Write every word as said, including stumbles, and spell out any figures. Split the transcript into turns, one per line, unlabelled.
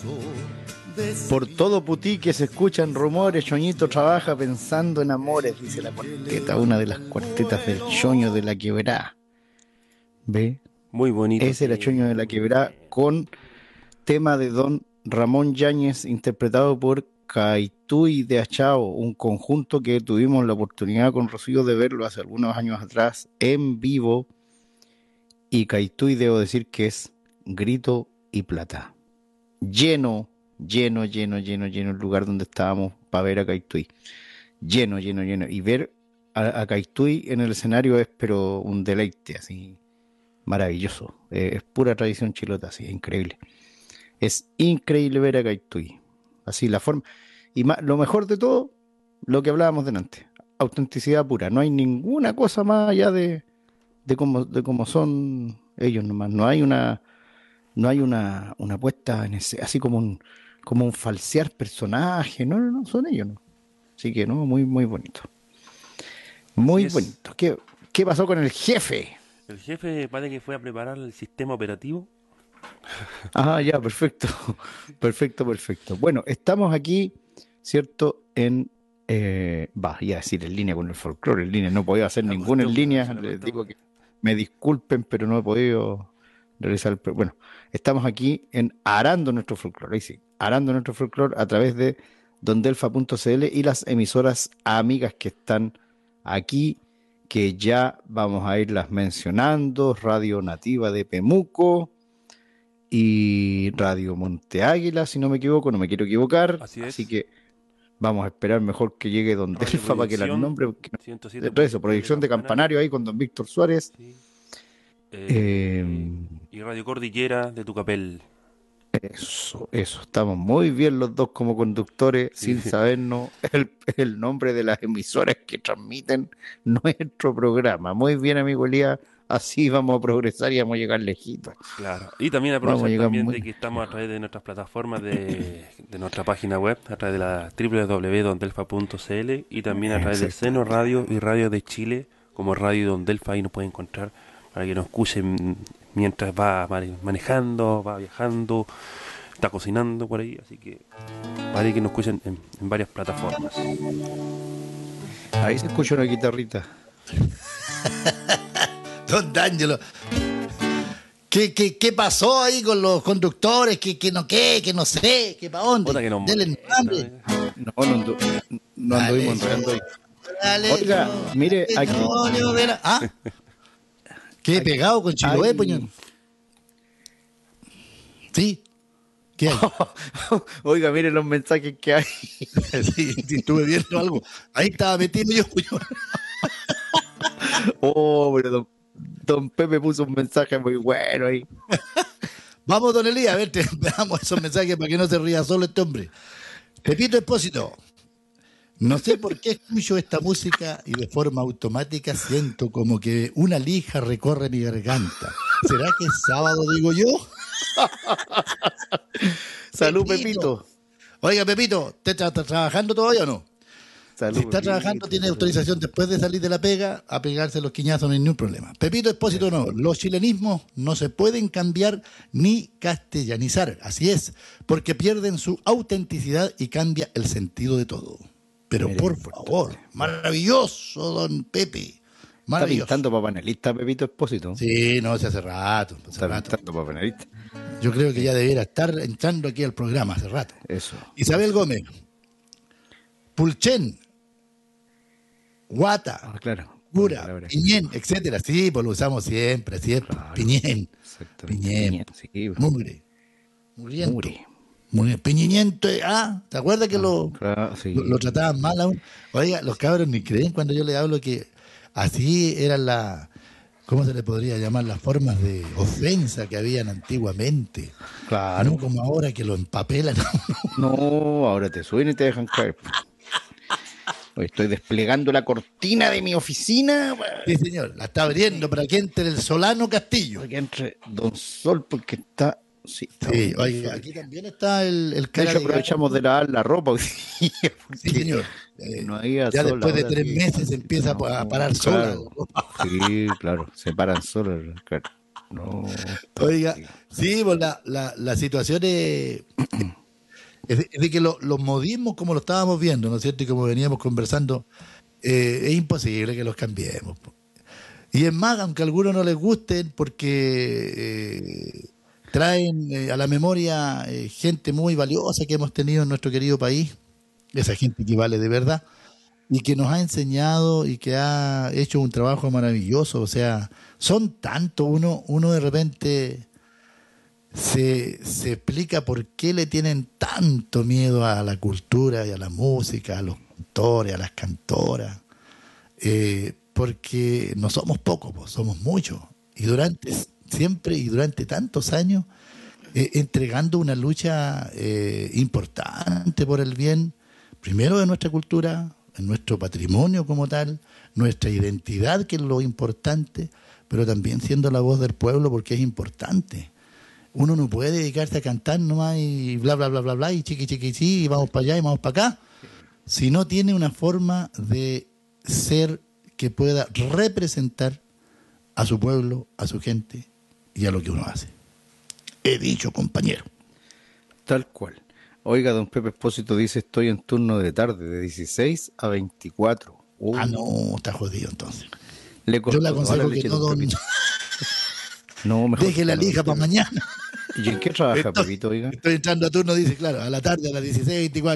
Por todo Putí que se escuchan rumores, Choñito trabaja pensando en amores, dice la cuarteta, una de las cuartetas del Choño de la Quebrá. ¿Ve?
Muy bonito.
Ese era Choño de la Quebrá con tema de don Ramón Yáñez, interpretado por Caituy de Achao, un conjunto que tuvimos la oportunidad con Rocío de verlo hace algunos años atrás en vivo. Y Caituy, debo decir que es grito y plata. Lleno, lleno, lleno, lleno, lleno el lugar donde estábamos para ver a Caituy. Lleno, lleno, lleno. Y ver a, a Caituy en el escenario es pero un deleite, así, maravilloso. Eh, es pura tradición chilota, así, increíble. Es increíble ver a Caituy. Así, la forma. Y más, lo mejor de todo, lo que hablábamos delante. Autenticidad pura. No hay ninguna cosa más allá de, de cómo, de cómo son ellos nomás. No hay una, no hay una, una puesta en ese, así como un, como un falsear personaje. No, no, no, son ellos, ¿no? Así que, no, muy, muy bonito. Muy bonito. ¿Qué, ¿Qué pasó con el jefe?
El jefe parece que fue a preparar el sistema operativo.
Ah, ya, perfecto. Perfecto, perfecto. Bueno, estamos aquí, ¿cierto? En, eh, va, iba a decir en línea con el folclore, en línea. No he podido hacer
La
ninguno en
cuestión,
línea.
la
Les
cuestión.
digo que me disculpen, pero no he podido realizar el... pro- Bueno, estamos aquí en Arando Nuestro Folclore. Ahí sí, Arando Nuestro Folclore a través de dondelfa punto cl y las emisoras amigas que están aquí, que ya vamos a irlas mencionando. Radio Nativa de Pemuco y Radio Monte Águila, si no me equivoco, no me quiero equivocar.
Así es.
Así que vamos a esperar mejor que llegue Don
Radio
Delfa para que la
Proyección,
nombre. Porque no-
ciento siete
de eso,
punto
proyección de Campanario ahí con Don Víctor Suárez.
Sí. Eh,
Eh,
y Radio Cordillera de Tucapel.
eso, eso. Estamos muy bien los dos como conductores,
Sí.
sin sabernos el, el nombre de las emisoras que transmiten nuestro programa. Muy bien, amigo Elías. Así vamos a progresar y vamos a llegar lejitos.
Claro. Y también
Vamos a
aprovechar
llegar
también
muy
de que estamos a través de nuestras plataformas de, de nuestra página web, a través de la doble u doble u doble u punto dondelfa punto cl y también a través del Seno Radio y Radio de Chile, como Radio Dondelfa, ahí nos puede encontrar para que nos escuchen mientras va mane- manejando, va viajando, está cocinando por ahí, así que para que nos escuchen en, en varias plataformas.
Ahí se escucha una guitarrita.
Don D'Angelo, ¿qué, qué, ¿qué pasó ahí con los conductores? ¿Qué, qué no qué? ¿Qué no sé? ¿Qué pa' dónde?
Puta que nos
Denle
molesta,
hambre.
¿eh?
No, no, andu- no
Dale,
anduvimos enredando ahí.
Dale,
Oiga,
no,
mire,
dale,
aquí-
no, no, verá. ¿Ah? ¿Qué pegado con Chiloé,
Ay.
poñón? ¿Sí? ¿Qué hay?
Oiga, mire los mensajes que hay.
Sí, sí, estuve viendo algo. Ahí estaba metido yo, poñón.
Oh, pero don, don Pepe puso un mensaje muy bueno ahí.
Vamos, don Elías, a ver, te veamos esos mensajes para que no se ría solo este hombre. Pepito Espósito. No sé por qué escucho esta música y de forma automática siento como que una lija recorre mi garganta. ¿Será que es sábado, digo yo?
Salud,
Pepito.
Pepito.
Oiga, Pepito, ¿te está trabajando todavía o no?
Salud,
Si está
Pepito.
trabajando, tiene autorización después de salir de la pega a pegarse los quiñazos, no hay ningún problema. Pepito Espósito, no. Los chilenismos no se pueden cambiar ni castellanizar. Así es, porque pierden su autenticidad y cambia el sentido de todo. Pero
Mire,
por
importante.
favor, maravilloso, don Pepe.
Está
Maravilloso.
pintando para panelista, Pepito Espósito.
Sí, no, se hace rato. Hace
Está
rato.
pintando para panelista.
Yo creo que ya debiera estar entrando aquí al programa hace rato.
Eso.
Isabel Gómez, Pulchen, Guata,
Ah, claro.
Cura,
Palabra.
Piñén, etcétera. Sí, pues lo usamos siempre, siempre.
Claro.
Piñén,
Exactamente.
Piñén,
Piñén, sí.
mugre, mugriento,
Mure.
mugre, piñiñento. Ah, ¿te acuerdas que lo,
Claro, sí.
lo, lo trataban mal aún? Oiga, los cabros ni creen cuando yo les hablo que así eran las, ¿cómo se le podría llamar? Las formas de ofensa que habían antiguamente.
Claro.
No como ahora que lo empapelan.
No, ahora te suben y te dejan caer. Hoy estoy desplegando la cortina de mi oficina para
Sí, señor, la está abriendo para que entre el Solano Castillo.
que entre Don Sol porque está... Sí, está
Sí,
bonito.
oiga, aquí también está el, el
De
cara
hecho,
de
aprovechamos de lavar la ropa hoy día, porque
Sí, señor. Eh,
no había
ya
sol
después de
ahora,
tres
sí.
meses empieza a parar
Claro.
sola.
Sí, claro, se paran solos. Claro. No,
Oiga, sí, pues la, la, la situación es, es de, es de que lo- los modismos, como lo estábamos viendo, ¿no es cierto? Y como veníamos conversando, eh, es imposible que los cambiemos, po. Y es más, aunque a algunos no les gusten, porque eh, traen eh, a la memoria eh, gente muy valiosa que hemos tenido en nuestro querido país, esa gente que vale de verdad, y que nos ha enseñado y que ha hecho un trabajo maravilloso. O sea, son tanto, uno, uno de repente se, se explica por qué le tienen tanto miedo a la cultura y a la música, a los cantores, a las cantoras. Eh, porque no somos pocos, pues, somos muchos. Y durante siempre y durante tantos años, eh, entregando una lucha eh, importante por el bien, primero de nuestra cultura, en nuestro patrimonio como tal, nuestra identidad, que es lo importante, pero también siendo la voz del pueblo, porque es importante. Uno no puede dedicarse a cantar nomás y bla, bla, bla, bla, bla, y chiqui, chiqui, chi, y vamos para allá y vamos para acá, si no tiene una forma de ser que pueda representar a su pueblo, a su gente y a lo que uno hace. He dicho, compañero.
tal cual. Oiga, don Pepe Espósito dice, estoy en turno de tarde, de dieciséis a veinticuatro. Uh,
Ah, no, está jodido entonces.
le
Yo
costó
le
toda la
aconsejo que
leche,
no,
don
don,
Pepito. No, mejor
deje la
que no,
lija
don
para
Pepe.
mañana.
¿Y en qué trabaja,
Estoy,
Pepito, oiga?
estoy entrando a turno, dice, claro, a la tarde, a las dieciséis veinticuatro.